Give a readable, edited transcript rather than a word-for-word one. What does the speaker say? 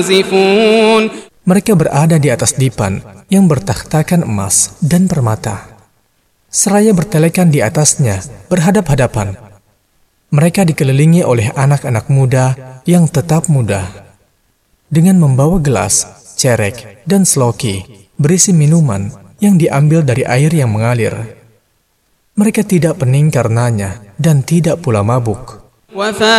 يعزفون. Mereka berada di atas dipan yang bertakhtakan emas dan permata. Seraya bertelekan di atasnya berhadap-hadapan. Mereka dikelilingi oleh anak-anak muda yang tetap muda, dengan membawa gelas, cerek, dan sloki berisi minuman yang diambil dari air yang mengalir. Mereka tidak pening karenanya dan tidak pula mabuk.